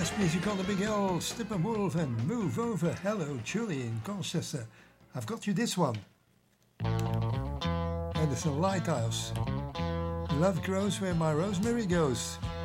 best music on the big L, Steppenwolf and Move Over. Hello, Julie in Colchester. I've got you this one. Anderson Lighthouse. Love grows where my rosemary goes.